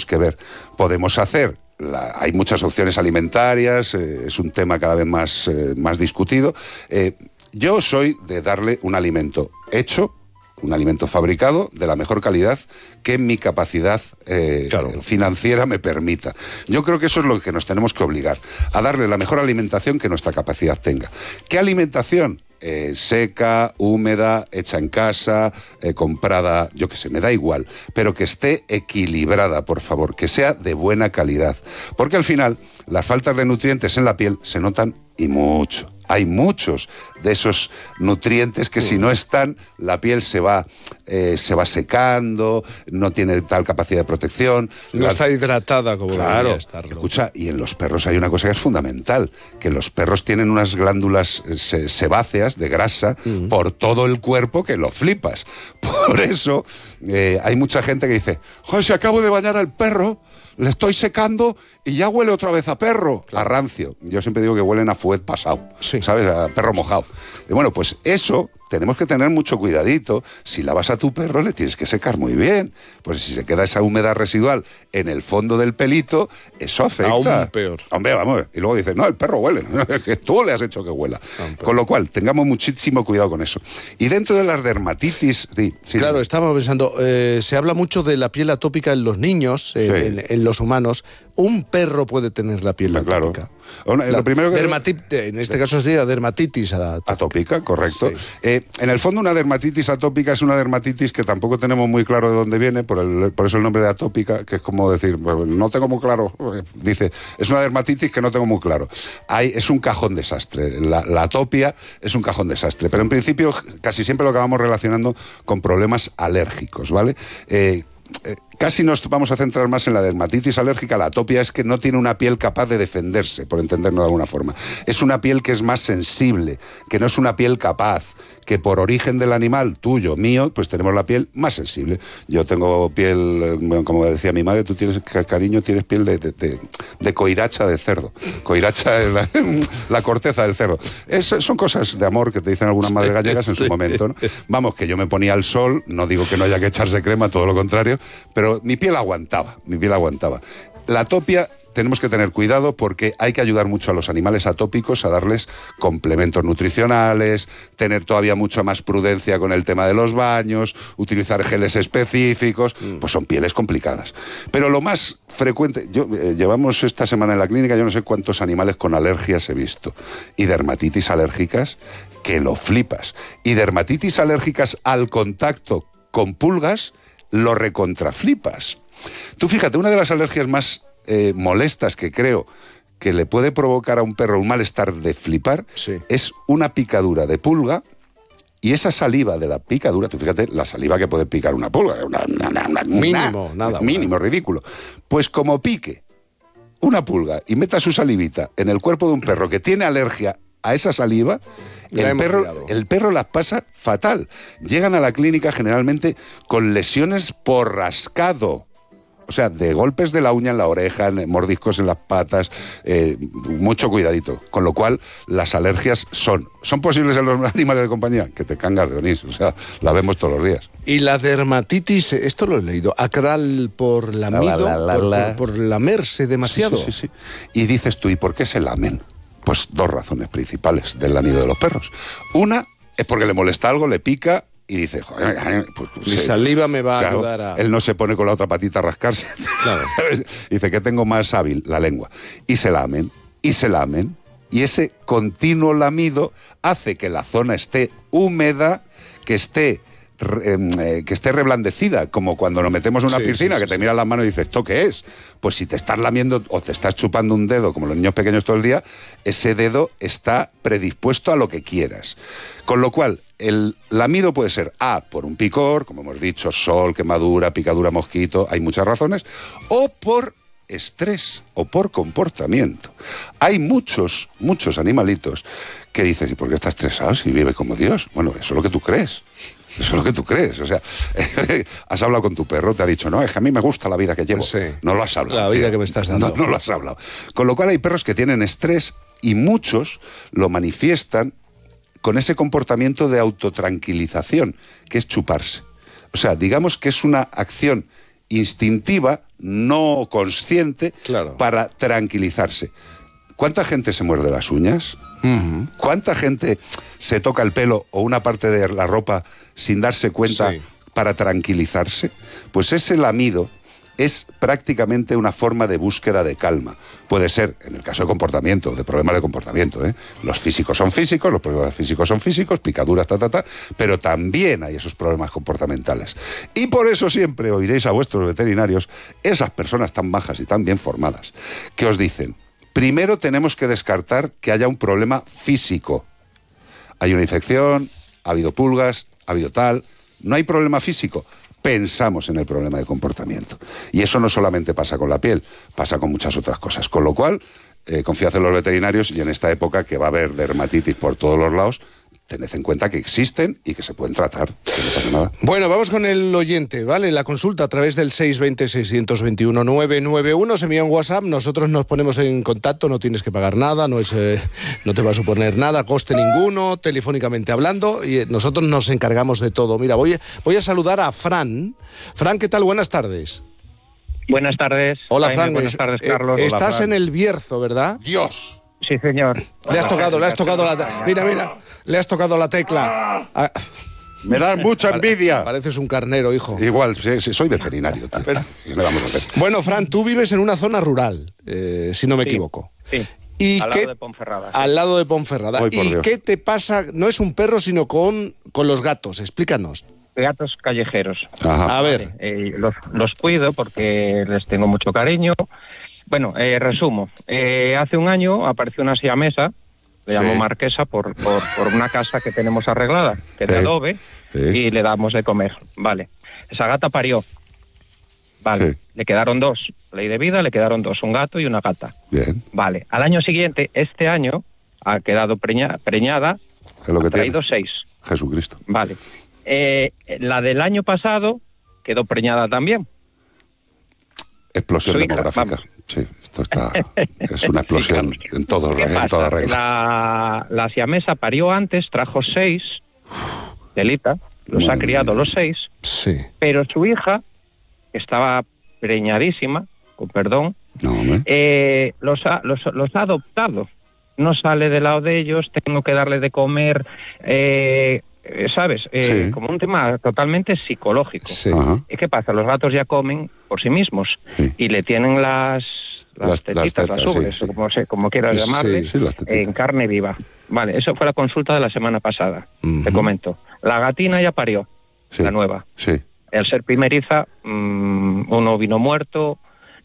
que ver. Podemos hacer... hay muchas opciones alimentarias, es un tema cada vez más discutido. Yo soy de darle un alimento hecho, un alimento fabricado de la mejor calidad que mi capacidad financiera me permita. Yo creo que eso es lo que nos tenemos que obligar, a darle la mejor alimentación que nuestra capacidad tenga. ¿Qué alimentación? Seca, húmeda, hecha en casa, comprada, yo qué sé, me da igual, pero que esté equilibrada, por favor, que sea de buena calidad, porque al final las faltas de nutrientes en la piel se notan y mucho. Hay muchos de esos nutrientes que si no están, la piel se va secando, no tiene tal capacidad de protección. No está hidratada como debería estarlo. Escucha, y en los perros hay una cosa que es fundamental, que los perros tienen unas glándulas sebáceas de grasa por todo el cuerpo que lo flipas. Por eso hay mucha gente que dice, joder, si acabo de bañar al perro, le estoy secando y ya huele otra vez a perro, a rancio. Yo siempre digo que huelen a fuet pasado, ¿sabes? A perro mojado. Y bueno, pues eso tenemos que tener mucho cuidadito. Si lavas a tu perro, le tienes que secar muy bien. Pues si se queda esa humedad residual en el fondo del pelito, eso afecta. Aún peor. Hombre, vamos. Y luego dices, no, el perro huele. Que tú le has hecho que huela. Con lo cual, tengamos muchísimo cuidado con eso. Y dentro de las dermatitis... Sí, claro, estaba pensando, se habla mucho de la piel atópica en los niños, en los humanos. Un perro puede tener la piel atópica. Lo primero que en este caso sería dermatitis atópica, correcto. Sí. En el fondo, una dermatitis atópica es una dermatitis que tampoco tenemos muy claro de dónde viene, por eso el nombre de atópica, que es como decir, bueno, no tengo muy claro. Dice, es una dermatitis que no tengo muy claro. Es un cajón desastre. La atopia es un cajón desastre, pero en principio casi siempre lo acabamos relacionando con problemas alérgicos, ¿vale? Casi nos vamos a centrar más en la dermatitis alérgica. La atopia es que no tiene una piel capaz de defenderse, por entenderlo de alguna forma. Es una piel que es más sensible, que no es una piel capaz, que por origen del animal, tuyo, mío, pues tenemos la piel más sensible. Yo tengo piel, como decía mi madre, tú tienes, cariño, tienes piel de coiracha de cerdo. Coiracha es la corteza del cerdo. Son cosas de amor que te dicen algunas madres gallegas en su momento, ¿no? Vamos, que yo me ponía al sol, no digo que no haya que echarse crema, todo lo contrario, pero mi piel aguantaba. La atopia tenemos que tener cuidado porque hay que ayudar mucho a los animales atópicos a darles complementos nutricionales, tener todavía mucha más prudencia con el tema de los baños, utilizar geles específicos, pues son pieles complicadas. Pero lo más frecuente, llevamos esta semana en la clínica, yo no sé cuántos animales con alergias he visto, y dermatitis alérgicas que lo flipas, y dermatitis alérgicas al contacto con pulgas, lo recontraflipas. Tú fíjate, una de las alergias más molestas que creo que le puede provocar a un perro un malestar de flipar es una picadura de pulga, y esa saliva de la picadura, tú fíjate la saliva que puede picar una pulga, mínimo, ridículo. Pues como pique una pulga y meta su salivita en el cuerpo de un perro que tiene alergia a esa saliva, el perro las pasa fatal. Llegan a la clínica generalmente con lesiones por rascado. O sea, de golpes de la uña en la oreja, mordiscos en las patas, mucho cuidadito. Con lo cual, las alergias son posibles en los animales de compañía, que te cangas de onís. O sea, la vemos todos los días. Y la dermatitis, esto lo he leído, acral por lamido, por lamerse demasiado. Sí. Y dices tú, ¿y por qué se lamen? Pues dos razones principales del lamido de los perros. Una es porque le molesta algo, le pica y dice, joder, pues, mi saliva me va a ayudar a... Él no se pone con la otra patita a rascarse. Claro. Dice que tengo más hábil la lengua. Y se lamen. Y ese continuo lamido hace que la zona esté húmeda, que esté reblandecida, como cuando nos metemos en una piscina, que te miras las manos y dices, ¿esto qué es? Pues si te estás lamiendo o te estás chupando un dedo, como los niños pequeños todo el día, ese dedo está predispuesto a lo que quieras. Con lo cual, el lamido puede ser por un picor, como hemos dicho, sol, quemadura, picadura, mosquito, hay muchas razones, o por estrés o por comportamiento. Hay muchos animalitos que dices, ¿y por qué está estresado si vive como Dios? Bueno, eso es lo que tú crees. O sea, has hablado con tu perro, te ha dicho, no, es que a mí me gusta la vida que llevo. Sí. No lo has hablado. La vida que me estás dando. No lo has hablado. Con lo cual hay perros que tienen estrés y muchos lo manifiestan con ese comportamiento de autotranquilización, que es chuparse. O sea, digamos que es una acción instintiva no consciente, claro, para tranquilizarse. ¿Cuánta gente se muerde las uñas? ¿Cuánta gente se toca el pelo o una parte de la ropa sin darse cuenta para tranquilizarse? Pues ese lamido es prácticamente una forma de búsqueda de calma. Puede ser, en el caso de comportamiento, de problemas de comportamiento, los físicos son físicos, los problemas físicos son físicos, picaduras, pero también hay esos problemas comportamentales. Y por eso siempre oiréis a vuestros veterinarios, esas personas tan bajas y tan bien formadas, que os dicen, primero tenemos que descartar que haya un problema físico. Hay una infección, ha habido pulgas, ha habido tal, no hay problema físico. Pensamos en el problema de comportamiento. Y eso no solamente pasa con la piel, pasa con muchas otras cosas. Con lo cual, confiad en los veterinarios y en esta época que va a haber dermatitis por todos los lados, tened en cuenta que existen y que se pueden tratar, que no pasa nada. Bueno, vamos con el oyente, ¿vale? La consulta a través del 620-621-991, se envía un WhatsApp, nosotros nos ponemos en contacto, no tienes que pagar nada, no te va a suponer nada, coste ninguno, telefónicamente hablando, y nosotros nos encargamos de todo. Mira, voy a saludar a Fran. Fran, ¿qué tal? Buenas tardes. Buenas tardes. Hola, Fran. Buenas tardes, Carlos. Estás Hola, en el Bierzo, ¿verdad? ¡Dios! Sí, señor. Le has tocado la... Mira, le has tocado la tecla. Me da mucha envidia. Pareces un carnero, hijo. Igual, sí, soy veterinario. Pero... ¿Qué le vamos a hacer? Bueno, Fran, tú vives en una zona rural, si no me equivoco. Sí. ¿Y al lado de Ponferrada. Al lado de Ponferrada. ¿Y qué te pasa? No es un perro, sino con los gatos. Explícanos. Gatos callejeros. Ajá. A ver. Los cuido porque les tengo mucho cariño. Bueno, resumo. Hace un año apareció una siamesa, le llamo Marquesa, por una casa que tenemos arreglada, que es de adobe, y le damos de comer. Vale. Esa gata parió. Vale. Le quedaron 2. Ley de vida, le quedaron 2, un gato y una gata. Bien. Vale. Al año siguiente, este año, ha quedado preñada, ha traído 6. Jesucristo. Vale. La del año pasado quedó preñada también. Explosión demográfica. Sí, esto es una explosión en toda regla. La siamesa parió antes, trajo 6, Delita, los ha criado los 6, pero su hija, que estaba preñadísima, con perdón, los ha adoptado. No sale del lado de ellos, tengo que darle de comer, ¿sabes? Como un tema totalmente psicológico. Sí. ¿Y qué pasa? Los gatos ya comen por sí mismos y le tienen las tetitas, las ubres, como quieras llamarle, en carne viva. Vale, eso fue la consulta de la semana pasada. Te comento. La gatina ya parió, la nueva. Sí. Al ser primeriza, uno vino muerto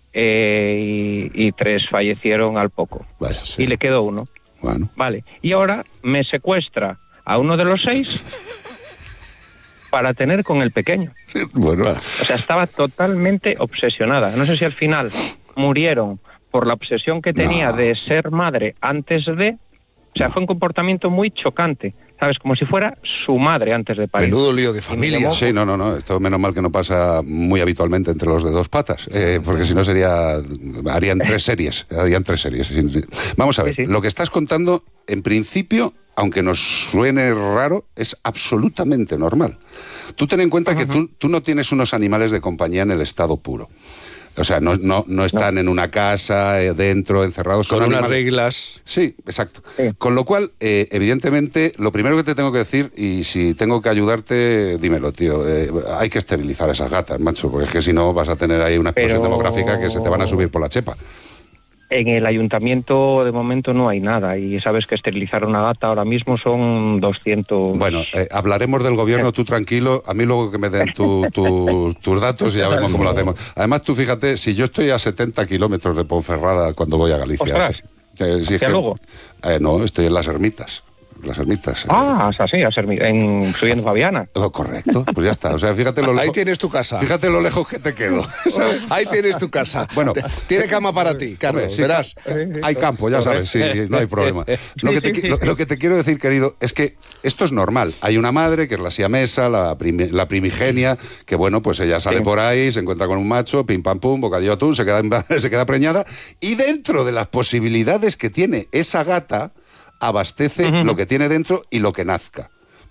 y 3 fallecieron al poco. Vale, y le quedó 1. Bueno. Vale. Y ahora me secuestra a uno de los 6 para tener con el pequeño. Sí, bueno. O sea, estaba totalmente obsesionada. No sé si al final murieron por la obsesión que tenía de ser madre antes de... O sea, fue un comportamiento muy chocante, ¿sabes? Como si fuera su madre antes de parir. Menudo lío de familia. Sí, no. Esto menos mal que no pasa muy habitualmente entre los de 2 patas, porque si no harían 3 series. Vamos a ver, lo que estás contando, en principio, aunque nos suene raro, es absolutamente normal. Tú ten en cuenta que tú no tienes unos animales de compañía en el estado puro. O sea, no están en una casa, dentro, encerrados. Con unas reglas. Sí, exacto. Sí. Con lo cual, evidentemente, lo primero que te tengo que decir, y si tengo que ayudarte, dímelo, tío, hay que esterilizar a esas gatas, macho, porque es que si no vas a tener ahí una explosión demográfica que se te van a subir por la chepa. En el ayuntamiento de momento no hay nada y sabes que esterilizar una gata ahora mismo son 200... Bueno, hablaremos del gobierno, tú tranquilo, a mí luego que me den tus datos y ya vemos cómo lo hacemos. Además, tú fíjate, si yo estoy a 70 kilómetros de Ponferrada cuando voy a Galicia... ¿Hacia luego? No, estoy en Las Ermitas. Las Ermitas. Subiendo Fabiana. Correcto, pues ya está. O sea, fíjate lo lejos. Ahí tienes tu casa. Fíjate lo lejos que te quedo. ¿Sabes? Ahí tienes tu casa. Bueno, tiene cama para ti, Carlos. Hombre, sí, verás. Hay campo, ya sabes, sí, no hay problema. Lo que te quiero decir, querido, es que esto es normal. Hay una madre, que es la siamesa, la primigenia, que bueno, pues ella sale por ahí, se encuentra con un macho, pim pam pum, bocadillo atún, se queda preñada, y dentro de las posibilidades que tiene esa gata, abastece lo que tiene dentro y lo que nazca.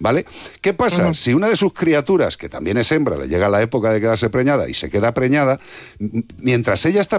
¿vale? ¿Qué pasa? Si una de sus criaturas, que también es hembra, le llega la época de quedarse preñada y se queda preñada, mientras ella está